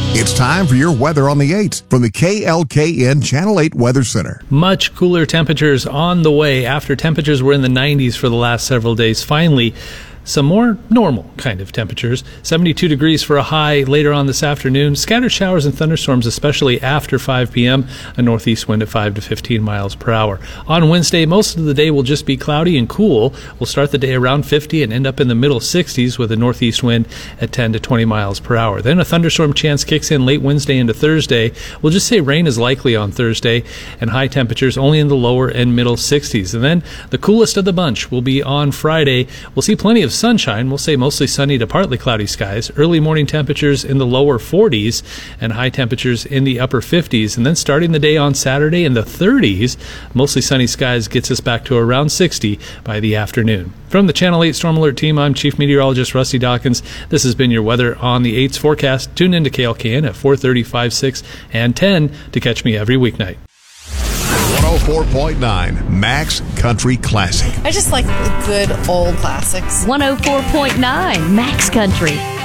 It's time for your weather on the 8th from the KLKN Channel 8 Weather Center. Much cooler temperatures on the way after temperatures were in the 90s for the last several days. Finally, some more normal kind of temperatures. 72 degrees for a high later on this afternoon. Scattered showers and thunderstorms, especially after 5 p.m. A northeast wind at 5 to 15 miles per hour. On Wednesday, most of the day will just be cloudy and cool. We'll start the day around 50 and end up in the middle 60s with a northeast wind at 10 to 20 miles per hour. Then a thunderstorm chance kicks in late Wednesday into Thursday. We'll just say rain is likely on Thursday, and high temperatures only in the lower and middle 60s. And then the coolest of the bunch will be on Friday. We'll see plenty of sunshine. We'll say mostly sunny to partly cloudy skies. Early morning temperatures in the lower 40s and high temperatures in the upper 50s. And then starting the day on Saturday in the 30s, mostly sunny skies gets us back to around 60 by the afternoon. From the Channel 8 Storm Alert team, I'm Chief Meteorologist Rusty Dawkins. This has been your weather on the 8's forecast. Tune in to KLKN at 4:30, 5, 6, and 10 to catch me every weeknight. 104.9 Max Country Classic. I just like the good old classics. 104.9 Max Country.